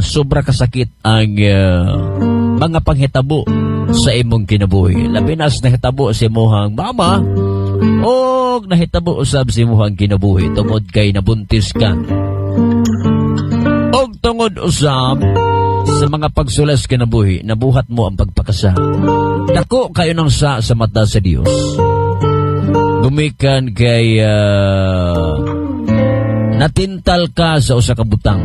sobra kasakit ang mga panghitabo sa imong kinabuhi. Labi na sa nahitabo sa imong mama o nahitabo usab sa imong kinabuhi tungod kay nabuntis ka. O tungod usab sa mga pagsulas kinabuhi, nabuhat mo ang pagpakasa. Dako kayo ng sa mata sa Dios. Gumikan kay natintal ka sa usa ka butang.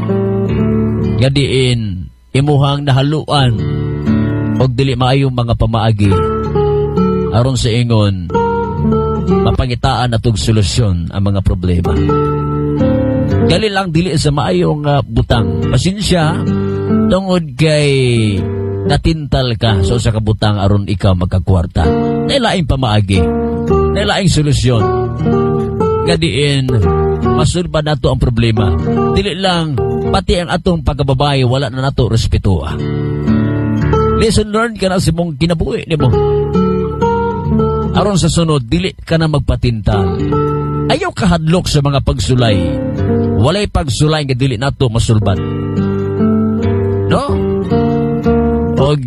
Gadiin imuhang nahaluan og dili maayong mga pamaagi aron sa ingon mapangitaan atong solusyon ang mga problema. Gali lang dili sa maayong butang. Pasensya tungod kay natintal ka sa usa ka butang aron ikaw magkakwarta. Nailaing pamaagi, nailaing solusyon. Gadiin masulba nato ang problema. Dili lang pati ang atong pagkababae wala na nato respeto. Lesson learned ka na sa mong kinabuhi nimo. Aron sa sunod dili ka na magpatintal. Ayaw kahadlok sa mga pagsulay. Walay pagsulay nga dili nato masulbat. No? Og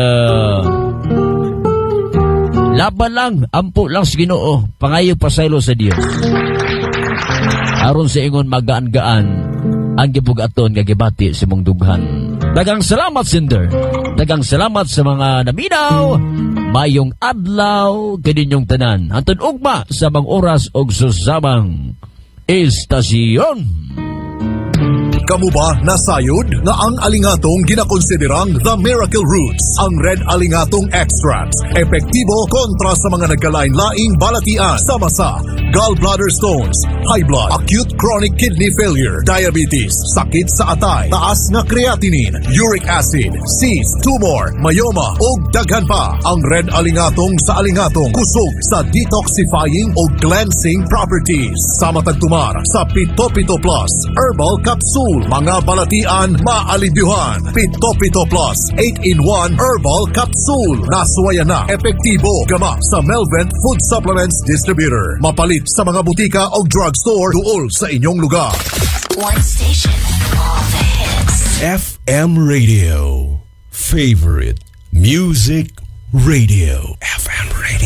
laban lang, ampo lang sa Ginoo, pangayo pasaylo sa Dios. Aron sa ingon magaan-gaan ang gibugaton nga gibati sa mong dughan. Dagang salamat, Cinder. Dagang salamat sa mga naminaw. Mayong adlaw kaninyong tanan. Hantod ugma sa mga oras og susamang istasyon. Kamu ba nasayod nga ang alingatong ginakonsiderang the miracle roots, ang red alingatong extracts, epektibo kontra sa mga nagkalain-laing balatian sama sa gallbladder stones, high blood, acute chronic kidney failure, diabetes, sakit sa atay, taas nga creatinine, uric acid, cyst, tumor, myoma ug daghan pa. Ang red alingatong sa alingatong kusog sa detoxifying o cleansing properties. Sama tagtumar sa Pito Pito Plus Herbal Capsule. Mga balatian maalibyuhan. Pito Pito Plus 8-in-1 Herbal Capsule. Naswaya na, epektibo, gama sa Melvent Food Supplements Distributor. Mapalit sa mga butika o drugstore duol sa inyong lugar. One station, all the hits. FM Radio. Favorite Music Radio. FM Radio.